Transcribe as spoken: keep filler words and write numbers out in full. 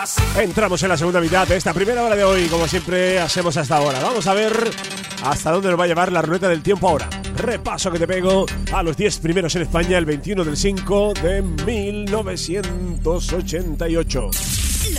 Entramos en la segunda mitad de esta primera hora de hoy, como siempre hacemos hasta ahora. Vamos a ver hasta dónde nos va a llevar la ruleta del tiempo ahora. Repaso que te pego a los diez primeros en España el veintiuno del cinco de mil novecientos ochenta y ocho.